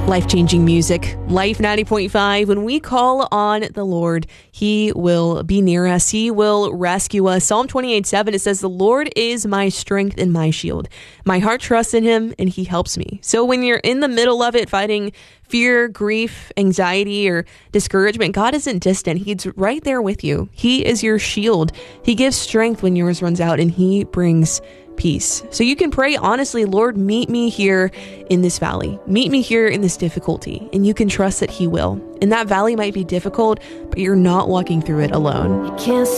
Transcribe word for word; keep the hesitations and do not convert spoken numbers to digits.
Life-changing music, Life ninety point five. When we call on the Lord, He will be near us. He will rescue us. Psalm twenty-eight seven, it says, "The Lord is my strength and my shield. My heart trusts in Him and He helps me." So when you're in the middle of it, fighting fear, grief, anxiety, or discouragement, God isn't distant. He's right there with you. He is your shield. He gives strength when yours runs out, and He brings peace. So you can pray honestly, "Lord, meet me here in this valley. Meet me here in this difficulty." And you can trust that He will. And that valley might be difficult, but you're not walking through it alone. You can't